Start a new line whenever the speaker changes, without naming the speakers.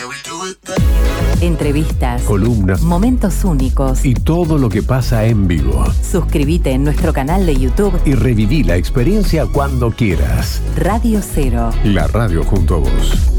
Entrevistas,
columnas,
momentos únicos
y todo lo que pasa en vivo.
Suscríbete en nuestro canal de YouTube
Y reviví la experiencia cuando quieras.
Radio Cero.
La radio junto a vos.